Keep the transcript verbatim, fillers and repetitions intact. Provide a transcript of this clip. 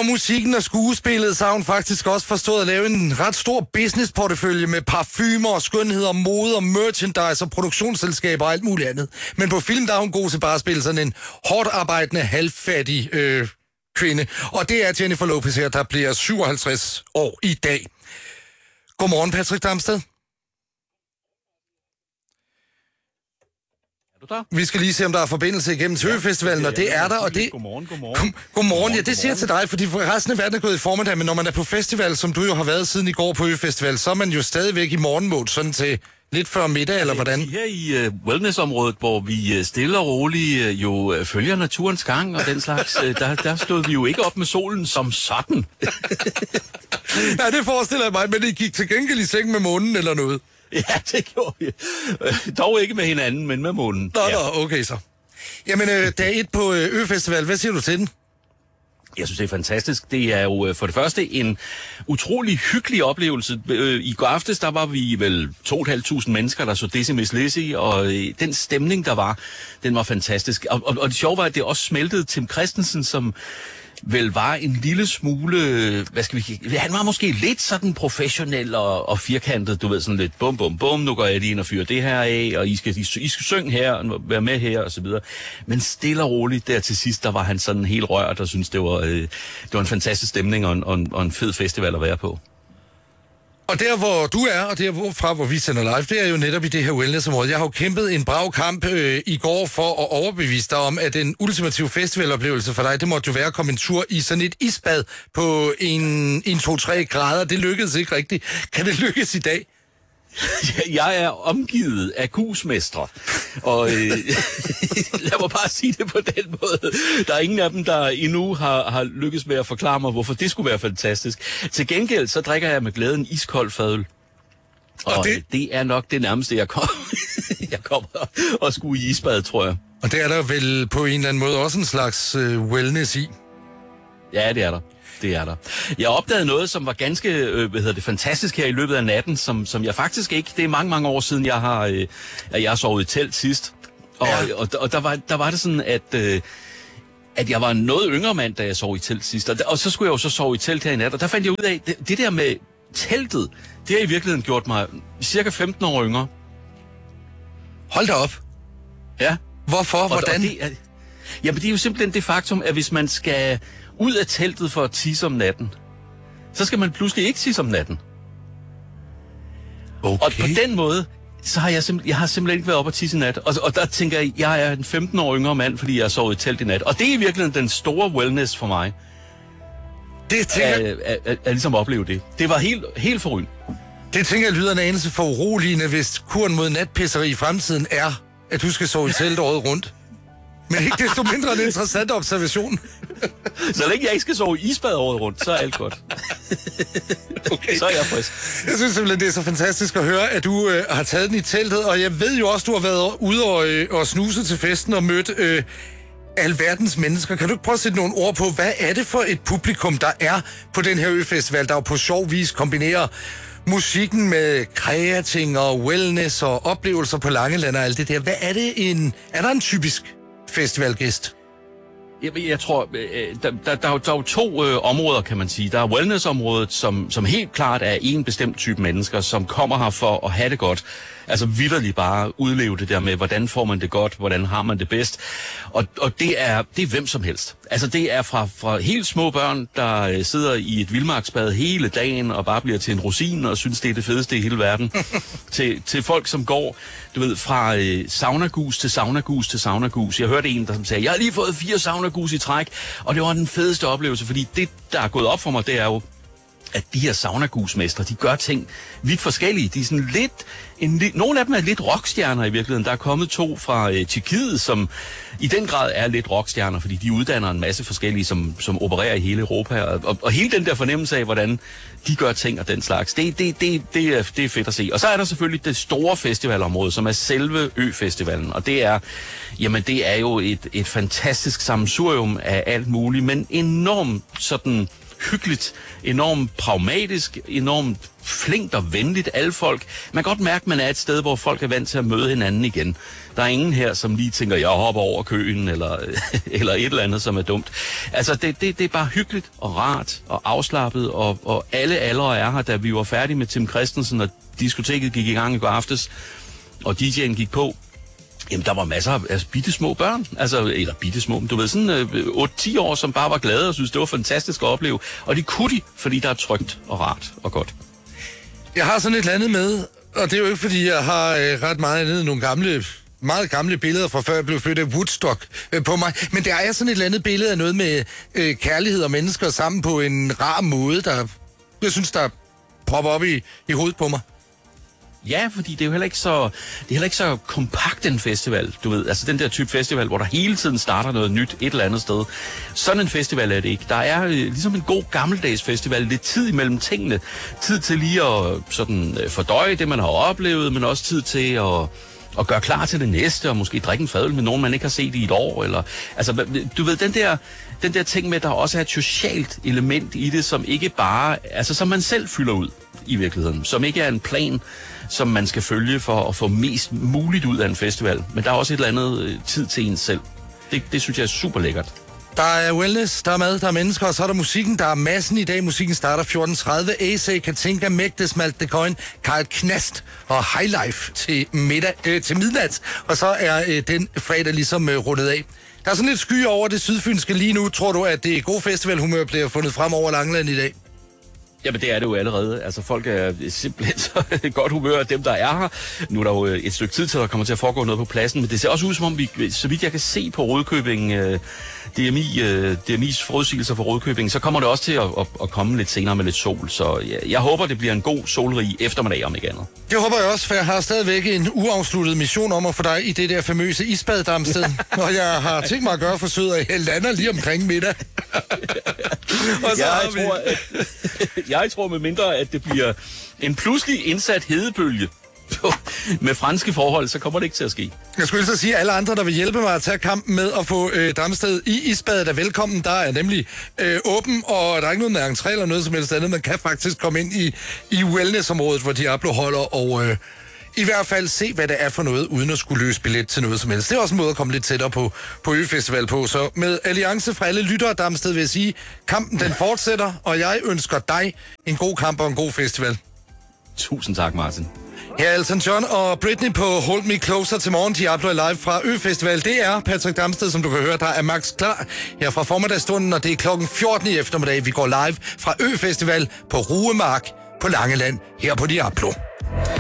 Udover musikken og skuespillet, så har hun faktisk også forstået at lave en ret stor businessportefølje med parfumer, skønheder, mode, merchandise og produktionsselskaber og alt muligt andet. Men på film, der er hun god til bare at spille sådan en hårdt arbejdende, halvfattig øh, kvinde. Og det er Jennifer Lopez her, der bliver syvoghalvtreds år i dag. Godmorgen, Patrick Damsted. Vi skal lige se, om der er forbindelse igennem Tøfestivalen, og det er der, og det... Godmorgen, godmorgen. Godmorgen, ja, det siger jeg til dig, fordi resten af verden er gået i formiddag, men når man er på festival, som du jo har været siden i går på Øfestival, så er man jo stadigvæk i morgenmode, sådan til lidt før middag, eller hvordan? Her i uh, wellnessområdet, hvor vi uh, stille og roligt uh, jo uh, følger naturens gang og den slags, uh, der, der stod vi jo ikke op med solen som sådan. Nej, det forestiller jeg mig, men I gik til gengæld i seng med månen eller noget? Ja, det gjorde vi. Øh, dog ikke med hinanden, men med månen. Nå, ja. nå, okay så. Jamen, øh, dag et på øh, Øfestival, hvad siger du til den? Jeg synes, det er fantastisk. Det er jo for det første en utrolig hyggelig oplevelse. I går aftes, der var vi vel to og et halvt tusind mennesker, der så Dizzy Miss Lizzy, og den stemning, der var, den var fantastisk. Og, og, og det sjove var, at det også smeltede Tim Christensen, som vel var en lille smule, hvad skal vi, han var måske lidt sådan professionel og, og firkantet, du ved, sådan lidt bum, bum, bum, nu går jeg lige ind og fyrer det her af, og I skal, I, I skal synge her, og være med her, og så videre. Men stille og roligt, der til sidst, der var han sådan helt rørt, og synes det var, øh, det var en fantastisk stemning og en, og, en, og en fed festival at være på. Og der, hvor du er, og derfra, hvor vi sender live, det er jo netop i det her wellnessområde. Jeg har jo kæmpet en brav kamp øh, i går for at overbevise dig om, at den ultimative festivaloplevelse for dig, det måtte jo være at komme en tur i sådan et isbad på en to til tre grader. Det lykkedes ikke rigtigt. Kan det lykkes i dag? Jeg er omgivet af kusmestre, og øh, lad mig bare sige det på den måde. Der er ingen af dem, der endnu har, har lykkes med at forklare mig, hvorfor det skulle være fantastisk. Til gengæld, så drikker jeg med glæde en iskold fadøl. Og, og det... det er nok det nærmeste, jeg kommer jeg kommer og skulle i isbad, tror jeg. Og det er der vel på en eller anden måde også en slags øh, wellness i? Ja, det er der. Det er der. Jeg opdagede noget, som var ganske øh, hvad hedder det, fantastisk her i løbet af natten, som, som jeg faktisk ikke... Det er mange, mange år siden, jeg har, øh, jeg har sovet i telt sidst. Og, ja. og, og der, var, der var det sådan, at, øh, at jeg var noget yngre mand, da jeg sov i telt sidst. Og, og så skulle jeg jo så sove i telt her i nat. Og der fandt jeg ud af, det, det der med teltet, det har i virkeligheden gjort mig cirka femten år yngre. Hold da op. Ja. Hvorfor? Hvordan? Og, og det er, jamen, det er jo simpelthen det faktum, at hvis man skal ud af teltet for at tisse om natten, så skal man pludselig ikke tisse om natten. Okay. Og på den måde, så har jeg, simpel, jeg har simpelthen ikke været op og tisse i nat. Og, og der tænker jeg, jeg er en femten år yngre mand, fordi jeg har sovet i telt i nat. Og det er i virkeligheden den store wellness for mig. Det tænker jeg... At, at, at, at ligesom opleve det. Det var helt, helt forrygende. Det tænker jeg lyder en anelse for uroligende, hvis kuren mod natpisseri i fremtiden er, at du skal sove i telt året rundt. Men ikke desto mindre en interessant observation. Så længe jeg ikke skal sove i isbad året rundt, så er alt godt. Okay. Så er jeg frisk. Jeg synes simpelthen, det er så fantastisk at høre, at du øh, har taget den i teltet. Og jeg ved jo også, du har været ude og, øh, og snuset til festen og mødt øh, alverdens mennesker. Kan du ikke prøve at sætte nogle ord på, hvad er det for et publikum, der er på den her Øfestival, der jo på sjov vis kombinerer musikken med kreating og wellness og oplevelser på Langeland og alt det der. Hvad er det en... Er der en typisk festivalgæst? Jeg, jeg tror, der, der, der, er jo, der er jo to øh, områder, kan man sige. Der er wellnessområdet, som, som helt klart er en bestemt type mennesker, som kommer her for at have det godt. Altså vitterligt bare udleve det der med, hvordan får man det godt, hvordan har man det bedst. Og, og det, er, det er hvem som helst. Altså det er fra, fra helt små børn, der øh, sidder i et vildmarksbad hele dagen og bare bliver til en rosin og synes, det er det fedeste i hele verden. til, til folk, som går, du ved, fra øh, saunagus til saunagus til saunagus. Jeg hørte en, der som sagde, jeg har lige fået fire saunagus i træk, og det var den fedeste oplevelse, fordi det, der er gået op for mig, det er jo, at de her saunagusmestre, de gør ting vidt forskellige. De er sådan lidt, en, nogle af dem er lidt rockstjerner i virkeligheden. Der er kommet to fra øh, Tjekkiet, som i den grad er lidt rockstjerner, fordi de uddanner en masse forskellige, som, som opererer i hele Europa. Og, og, og hele den der fornemmelse af, hvordan de gør ting og den slags, det, det, det, det, er, det er fedt at se. Og så er der selvfølgelig det store festivalområde, som er selve Ø-festivalen. Og det er, jamen, det er jo et, et fantastisk sammensurium af alt muligt, men enormt sådan hyggeligt, enormt pragmatisk, enormt flinkt og venligt, alle folk. Man kan godt mærke, at man er et sted, hvor folk er vant til at møde hinanden igen. Der er ingen her, som lige tænker, jeg hopper over køen, eller, eller et eller andet, som er dumt. Altså, det, det, det er bare hyggeligt og rart og afslappet, og, og alle aldre er her. Da vi var færdige med Tim Christensen, og diskoteket gik i gang i går aftes, og D J'en gik på, jamen, der var masser af altså, bittesmå børn, altså, eller bittesmå, men du ved, sådan øh, otte ti år, som bare var glade og synes det var fantastisk at opleve. Og det kunne de, fordi der er trygt og rart og godt. Jeg har sådan et eller andet med, og det er jo ikke, fordi jeg har øh, ret meget andet nogle gamle, meget gamle billeder fra før jeg blev født af Woodstock øh, på mig, men der er sådan et eller andet billede af noget med øh, kærlighed og mennesker sammen på en rar måde, der, jeg synes, der popper op i, i hovedet på mig. Ja, fordi det er jo heller ikke så, det er heller ikke så kompakt en festival, du ved. Altså den der type festival, hvor der hele tiden starter noget nyt et eller andet sted. Sådan en festival er det ikke. Der er øh, ligesom en god gammeldags festival. Lidt tid imellem tingene. Tid til lige at sådan, øh, fordøje det, man har oplevet, men også tid til at, at gøre klar til det næste, og måske drikke en fadøl med nogen, man ikke har set i et år. Eller, altså, du ved, den der, den der ting med, at der også er et socialt element i det, som ikke bare, altså som man selv fylder ud i virkeligheden. Som ikke er en plan, som man skal følge for at få mest muligt ud af en festival. Men der er også et eller andet øh, tid til en selv. Det, det synes jeg er super lækkert. Der er wellness, der er mad, der er mennesker, og så er der musikken. Der er massen i dag. Musikken starter fjorten tredive. A C, Katinka, Mægdes, Malte Coin, Karl Knast og Highlife til, middag, øh, til midnat. Og så er øh, den fredag ligesom øh, rundet af. Der er sådan lidt sky over det sydfynske lige nu. Tror du, at det gode festivalhumør bliver fundet frem over Langeland i dag? Jamen, det er det jo allerede. Altså, folk er simpelthen så godt humør af dem, der er her. Nu er der jo et stykke tid til, der kommer til at foregå noget på pladsen, men det ser også ud, som om vi, så vidt jeg kan se på Rødkøbing, D M I, D M I's forudsigelser for Rødkøbing, så kommer det også til at, at, at komme lidt senere med lidt sol. Så jeg, jeg håber, det bliver en god solrig eftermiddag, om ikke andet. Det håber jeg også, for jeg har stadigvæk en uafsluttet mission om at få dig i det der famøse isbaddamsted. Og jeg har tænkt mig at gøre forsøget, at jeg lander lige omkring middag. Og så jeg, vi... tror, at, jeg tror med mindre, at det bliver en pludselig indsat hedebølge med franske forhold, så kommer det ikke til at ske. Jeg skulle så sige, at alle andre, der vil hjælpe mig at tage kampen med at få øh, Damsted i isbadet, er velkommen. Der er nemlig øh, åben, og der er ikke noget med entré eller noget som helst andet. Man kan faktisk komme ind i, i wellnessområdet, hvor Diablo holder, og øh, i hvert fald se, hvad det er for noget, uden at skulle løse billet til noget som helst. Det er også en måde at komme lidt tættere på, på Øfestival på. Så med alliance fra alle lyttere, Damsted, vil jeg sige, kampen den fortsætter, og jeg ønsker dig en god kamp og en god festival. Tusind tak, Martin. Her er Elton John og Britney på Hold Me Closer til morgen. Diablo er live fra Øfestival. Det er Patrick Damsted, som du kan høre. Der er Max klar her fra formiddagsstunden, og det er klokken fjorten i eftermiddag. Vi går live fra Øfestival på Ruemark på Langeland her på Diablo.